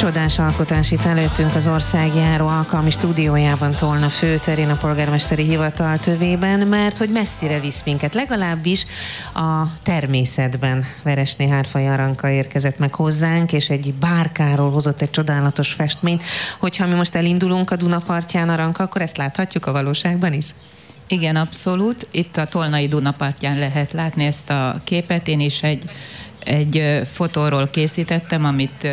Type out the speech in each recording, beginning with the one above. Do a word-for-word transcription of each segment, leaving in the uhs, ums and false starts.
Csodás alkotás itt előttünk az Országjáró alkalmi stúdiójában, Tolna főterén, a polgármesteri hivatal tövében, mert hogy messzire visz minket, legalábbis a természetben. Veresné Hárfai Aranka érkezett meg hozzánk, és egy bárkáról hozott egy csodálatos festményt. Hogyha mi most elindulunk a Duna partján, Aranka, akkor ezt láthatjuk a valóságban is? Igen, abszolút. Itt a Tolnai Duna partján lehet látni ezt a képet. Én is egy, egy fotóról készítettem, amit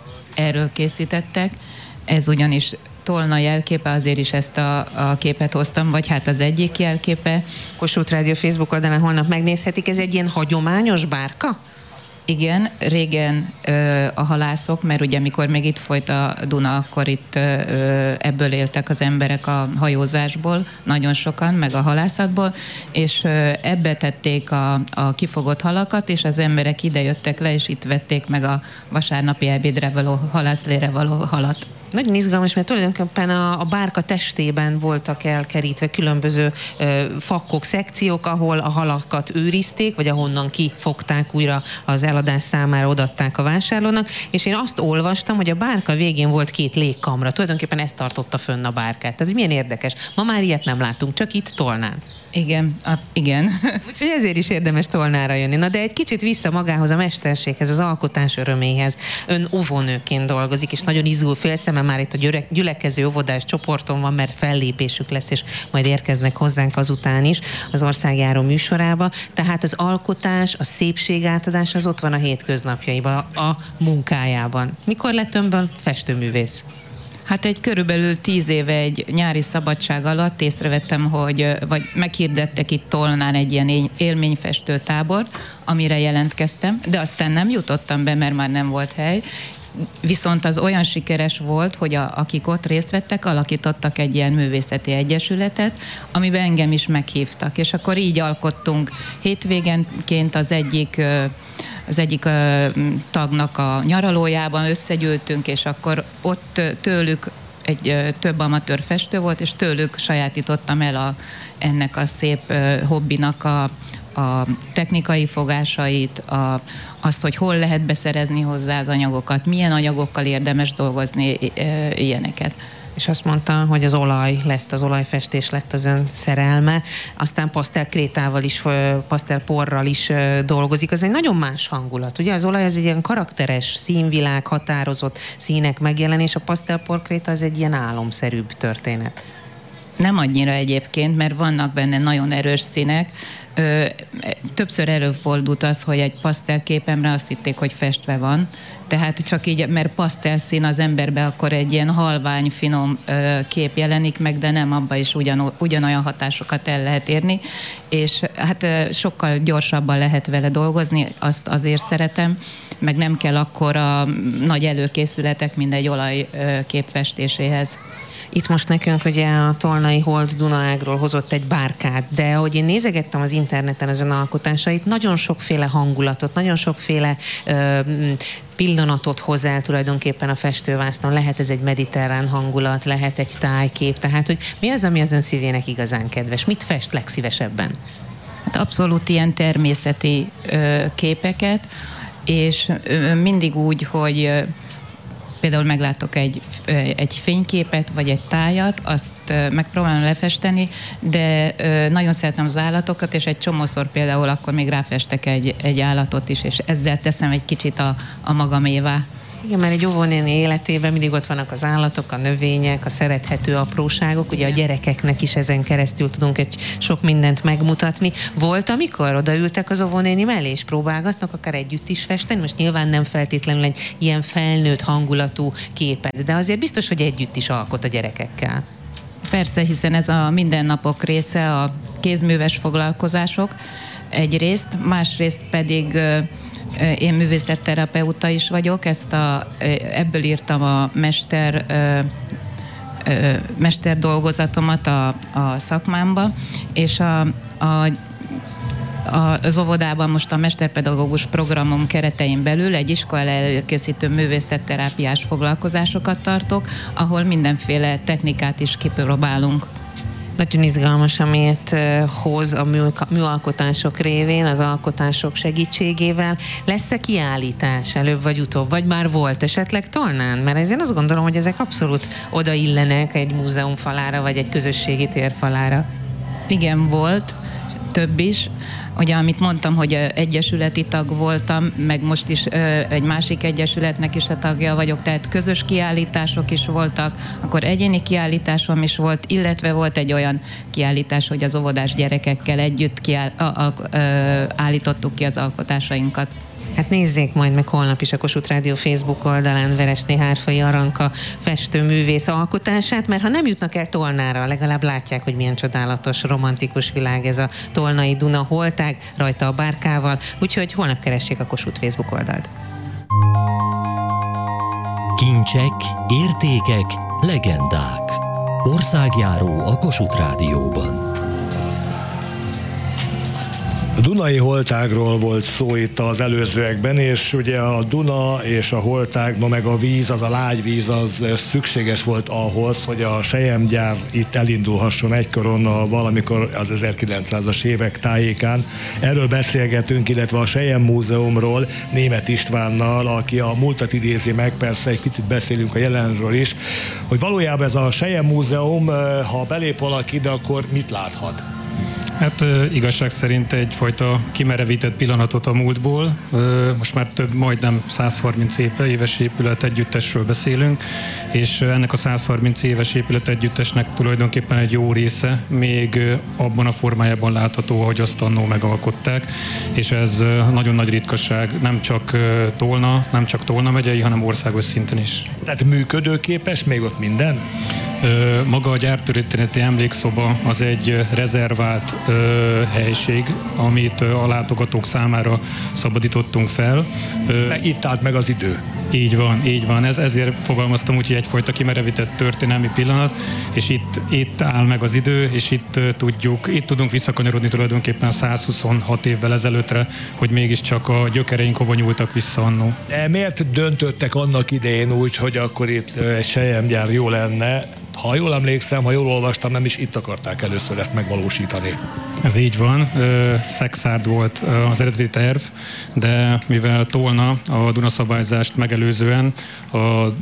erről készítettek. Ez ugyanis Tolna jelképe, azért is ezt a, a képet hoztam, vagy hát az egyik jelképe. Kossuth Rádió Facebook oldalán holnap megnézhetik. Ez egy ilyen hagyományos bárka? Igen, régen ö, a halászok, mert ugye mikor még itt folyt a Duna, akkor itt ö, ebből éltek az emberek a hajózásból, nagyon sokan, meg a halászatból, és ö, ebbe tették a, a kifogott halakat, és az emberek ide jöttek le, és itt vették meg a vasárnapi ebédre való, halászlére való halat. Nagyon izgalmas, mert tulajdonképpen a, a bárka testében voltak elkerítve különböző ö, fakkok, szekciók, ahol a halakat őrizték, vagy ahonnan kifogták újra az eladás számára, odaadták a vásárlónak, és én azt olvastam, hogy a bárka végén volt két légkamra, tulajdonképpen ez tartotta fönn a bárkát. Tehát milyen érdekes. Ma már ilyet nem látunk, csak itt Tolnán. Igen, a, igen. Úgyhogy ezért is érdemes Tolnára jönni. Na de egy kicsit vissza magához, a mesterséghez, az alkotás öröméhez. Ön óvónőként dolgozik, és nagyon izgul, félszeme már itt a gyürek, gyülekező óvodás csoporton van, mert fellépésük lesz, és majd érkeznek hozzánk azután is az Országjáró műsorába. Tehát az alkotás, a szépségátadás az ott van a hétköznapjaiban, a munkájában. Mikor lett önből festőművész? Hát egy körülbelül tíz éve egy nyári szabadság alatt észrevettem, hogy vagy meghirdettek itt Tolnán egy ilyen élményfestő tábor, amire jelentkeztem, de aztán nem jutottam be, mert már nem volt hely. Viszont az olyan sikeres volt, hogy a, akik ott részt vettek, alakítottak egy ilyen művészeti egyesületet, amiben engem is meghívtak. És akkor így alkottunk hétvégenként az egyik... az egyik uh, tagnak a nyaralójában összegyűltünk, és akkor ott tőlük egy uh, több amatőr festő volt, és tőlük sajátítottam el a, ennek a szép uh, hobbinak a, a technikai fogásait, a, azt, hogy hol lehet beszerezni hozzá az anyagokat, milyen anyagokkal érdemes dolgozni, uh, ilyeneket. És azt mondta, hogy az olaj lett, az olajfestés lett az ön szerelme, aztán pasztelkrétával is, pasztelporral is dolgozik. Az egy nagyon más hangulat. Ugye az olaj az egy ilyen karakteres színvilág, határozott színek megjelenés, a pasztelporkréta az egy ilyen álomszerűbb történet. Nem annyira egyébként, mert vannak benne nagyon erős színek. Ö, többször előfordult az, hogy egy pasztelképemre azt hitték, hogy festve van. Tehát csak így, mert pasztelszín az emberbe, akkor egy ilyen halvány, finom ö, kép jelenik meg, de nem, abban is ugyan, ugyanolyan hatásokat el lehet érni. És hát ö, sokkal gyorsabban lehet vele dolgozni, azt azért szeretem, meg nem kell akkor a nagy előkészületek, mint egy olajkép festéséhez. Itt most nekünk ugye a Tolnai Hold Dunaágról hozott egy bárkát, de ahogy én nézegettem az interneten az ön alkotásait, nagyon sokféle hangulatot, nagyon sokféle ö, pillanatot hoz el tulajdonképpen a festővásznon. Lehet ez egy mediterrán hangulat, lehet egy tájkép, tehát hogy mi az, ami az ön szívének igazán kedves? Mit fest legszívesebben? Hát abszolút ilyen természeti ö, képeket, és ö, mindig úgy, hogy ö, például meglátok egy, egy fényképet, vagy egy tájat, azt megpróbálom lefesteni, de nagyon szeretem az állatokat, és egy csomószor például akkor még ráfestek egy, egy állatot is, és ezzel teszem egy kicsit a, a magamévá. Igen, mert egy óvónéni életében mindig ott vannak az állatok, a növények, a szerethető apróságok. Ugye a gyerekeknek is ezen keresztül tudunk egy sok mindent megmutatni. Volt, amikor odaültek az óvónéni mellé, és próbálgatnak akár együtt is festeni? Most nyilván nem feltétlenül egy ilyen felnőtt hangulatú képet, de azért biztos, hogy együtt is alkot a gyerekekkel. Persze, hiszen ez a mindennapok része, a kézműves foglalkozások egyrészt, másrészt pedig én művészetterapeuta is vagyok, ezt a, ebből írtam a mester, mester dolgozatomat a, a szakmámba, és a, a az óvodában most a mesterpedagógus programom keretein belül egy iskola előkészítő művészetterápiás foglalkozásokat tartok, ahol mindenféle technikát is kipróbálunk. Nagyon izgalmas, amit hoz a mű, műalkotások révén, az alkotások segítségével. Lesz-e kiállítás előbb vagy utóbb, vagy már volt esetleg Tolnán? Mert ezért azt gondolom, hogy ezek abszolút odaillenek egy múzeum falára, vagy egy közösségi tér falára. Igen, volt, több is. Ugye, amit mondtam, hogy egyesületi tag voltam, meg most is egy másik egyesületnek is a tagja vagyok, tehát közös kiállítások is voltak, akkor egyéni kiállításom is volt, illetve volt egy olyan kiállítás, hogy az óvodás gyerekekkel együtt kiáll, a, a, a, állítottuk ki az alkotásainkat. Hát nézzék majd meg holnap is a Kossuth Rádió Facebook oldalán Veresné Hárfai Aranka festőművész alkotását, mert ha nem jutnak el Tolnára, legalább látják, hogy milyen csodálatos, romantikus világ ez a tolnai Duna holtág, rajta a bárkával, úgyhogy holnap keressék a Kossuth Facebook oldalt. Kincsek, értékek, legendák. Országjáró a Kossuth Rádióban. A Dunai holtágról volt szó itt az előzőekben, és ugye a Duna és a holtág, no meg a víz, az a lágyvíz, az szükséges volt ahhoz, hogy a selyemgyár itt elindulhasson egykoron a, valamikor az ezerkilencszázas évek tájékán. Erről beszélgetünk, illetve a Selyem Múzeumról Németh Istvánnal, aki a múltat idézi meg, persze egy picit beszélünk a jelenről is, hogy valójában ez a Selyem Múzeum, ha belép valaki ide, akkor mit láthat? Hát igazság szerint egyfajta kimerevített pillanatot a múltból. Most már több, majdnem száz harminc éves épület együttesről beszélünk, és ennek a száz harminc éves épület együttesnek tulajdonképpen egy jó része még abban a formájában látható, ahogy azt annó megalkották, és ez nagyon nagy ritkaság, nem csak Tolna, nem csak Tolna megyei, hanem országos szinten is. Tehát működőképes még ott minden? Maga a gyártörténeti emlékszoba az egy rezervált ö, helység, amit a látogatók számára szabadítottunk fel. Itt állt meg az idő. Így van, így van. Ez, ezért fogalmaztam úgy, hogy egyfajta kimerevített történelmi pillanat, és itt, itt áll meg az idő, és itt tudjuk, itt tudunk visszakanyarodni tulajdonképpen száz huszonhat évvel ezelőttre, hogy mégiscsak a gyökereink hova nyúltak vissza annó. De miért döntöttek annak idején úgy, hogy akkor itt egy selyemgyár jó lenne? Ha jól emlékszem, ha jól olvastam, nem is itt akarták először ezt megvalósítani. Ez így van. Szexárd volt az eredeti terv, de mivel Tolna a Duna szabályzást megelőzően a,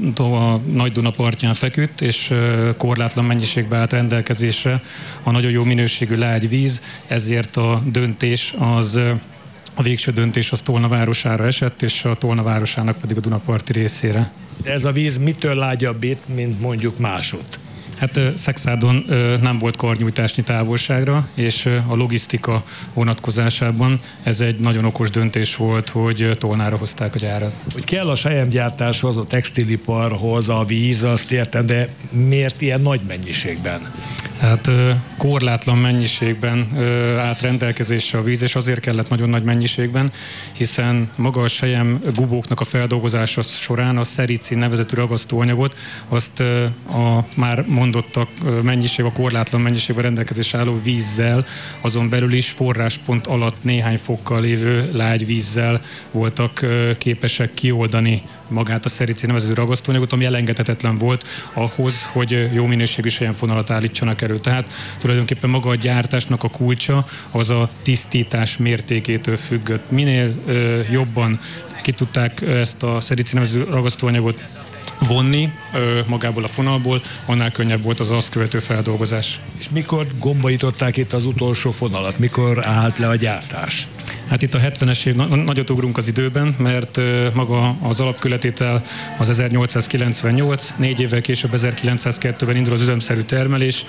a Nagy Duna partján feküdt, és korlátlan mennyiségbe állt rendelkezésre a nagyon jó minőségű lágy víz, ezért a döntés az A végső döntés az Tolna városára esett, és a Tolna városának pedig a Dunaparti részére. De ez a víz mitől lágyabb itt, mint mondjuk másod? Hát Szexárdon nem volt karnyújtásnyi távolságra, és a logisztika vonatkozásában ez egy nagyon okos döntés volt, hogy Tolnára hozták a gyárat. Hogy kell a selyemgyártáshoz, a textiliparhoz a víz, azt értem, de miért ilyen nagy mennyiségben? Hát korlátlan mennyiségben állt rendelkezésre a víz, és azért kellett nagyon nagy mennyiségben, hiszen maga a selyem gubóknak a feldolgozása során a szericin nevezetű ragasztóanyagot, azt a már mondottak mennyiség, a korlátlan mennyiségben rendelkezésre álló vízzel, azon belül is forráspont alatt néhány fokkal lévő lágy vízzel voltak képesek kioldani magát a szericin nevezetű ragasztóanyagot, ami elengedhetetlen volt ahhoz, hogy jó minőségű selyemfonalat állítsanak elő. Tehát tulajdonképpen maga a gyártásnak a kulcsa az a tisztítás mértékétől függött. Minél ö, jobban ki tudták ezt a szericin nevezetű ragasztóanyagot vonni ö, magából a fonalból, annál könnyebb volt az azt követő feldolgozás. És mikor gombolították itt az utolsó fonalat? Mikor állt le a gyártás? Hát itt a hetvenes év, nagyot ugrunk az időben, mert maga az alapkületétel az ezernyolcszázkilencvennyolc, négy évvel később ezerkilencszázkettőben indul az üzemszerű termelés,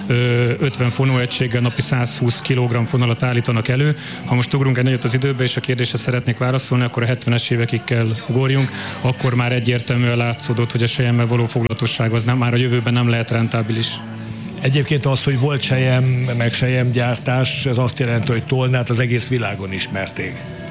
ötven fonóegységgel napi száz húsz kilogramm fonalat állítanak elő. Ha most ugrunk egy nagyot az időbe, és a kérdésre szeretnék válaszolni, akkor a hetvenes évekig kell ugorjunk, akkor már egyértelműen látszódott, hogy a selyemmel való foglalatosság az nem, már a jövőben nem lehet rentábilis. Egyébként az, hogy volt selyem, meg selyemgyártás, ez azt jelenti, hogy Tolnát az egész világon ismerték.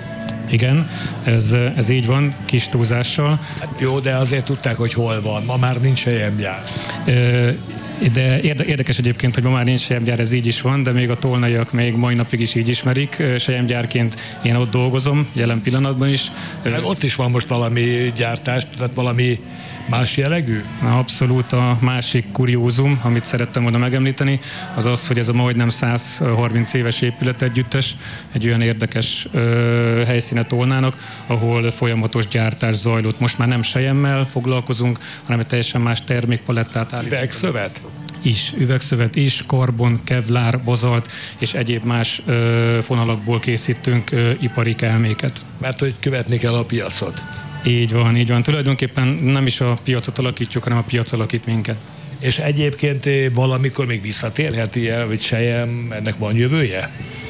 Igen, ez, ez így van, kis túlzással. Hát jó, de azért tudták, hogy hol van. Ma már nincs selyemgyár. E, De érdekes egyébként, hogy ma már nincs selyemgyár, ez így is van, de még a tolnaiak még mai napig is így ismerik. Selyemgyárként én ott dolgozom, jelen pillanatban is. Hát ott is van most valami gyártás, tehát valami más jellegű? Abszolút a másik kuriózum, amit szerettem volna megemlíteni, az az, hogy ez a majdnem száz harminc éves épületegyüttes egy olyan érdekes ö, helyszínet Tolnának, ahol folyamatos gyártás zajlott. Most már nem selyemmel foglalkozunk, hanem egy teljesen más termékpalettát állítunk. Üvegszövet? Is, üvegszövet is, karbon, kevlár, bazalt és egyéb más ö, fonalakból készítünk ö, ipari kelméket. Mert hogy követni kell a piacot. Így van, így van. Tulajdonképpen nem is a piacot alakítjuk, hanem a piac alakít minket. És egyébként valamikor még visszatérhet ilyen, vagy sejem, ennek van jövője?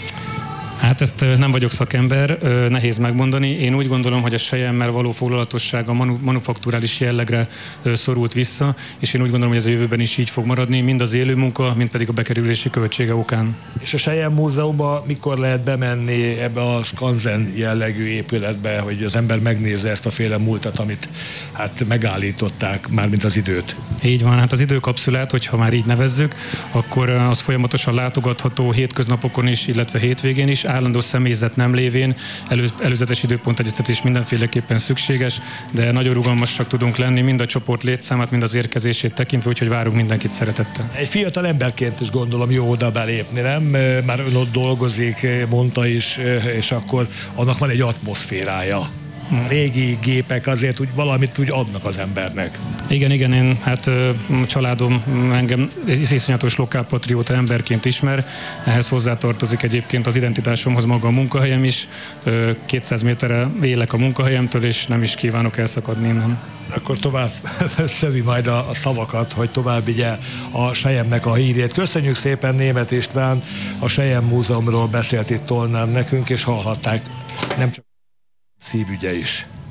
Hát ezt nem vagyok szakember, nehéz megmondani. Én úgy gondolom, hogy a selyemmel való foglalatosság a manu- manufakturális jellegre szorult vissza, és én úgy gondolom, hogy ez a jövőben is így fog maradni, mind az élő munka, mind pedig a bekerülési költsége okán. És a Sejem Múzeumban mikor lehet bemenni ebbe a skanzen jellegű épületbe, hogy az ember megnézze ezt a féle múltat, amit hát megállították, mármint az időt? Így van, hát az időkapszulát, hogyha már így nevezzük, akkor az folyamatosan látogatható hétköznapokon is, illetve hétvégén is, állandó személyzet nem lévén, elő, előzetes időpontegyeztetés mindenféleképpen szükséges, de nagyon rugalmasak tudunk lenni, mind a csoport létszámát, mind az érkezését tekintve, úgyhogy várunk mindenkit szeretettel. Egy fiatal emberként is gondolom jó oda belépni, nem? Már ön ott dolgozik, mondta is, és akkor annak van egy atmoszférája. A régi gépek azért úgy valamit úgy adnak az embernek. Igen, igen, én hát a családom engem iszonyatos lokálpatrióta emberként ismer, ehhez hozzátartozik egyébként az identitásomhoz maga a munkahelyem is, kétszáz méterre élek a munkahelyemtől, és nem is kívánok elszakadni innen. Akkor tovább szövi majd a, a szavakat, hogy tovább vigye a Selyemnek a hírét. Köszönjük szépen, Németh István, a Sejem Múzeumról beszélt itt Tolnán nekünk, és hallhatták, nem csak szívügye is.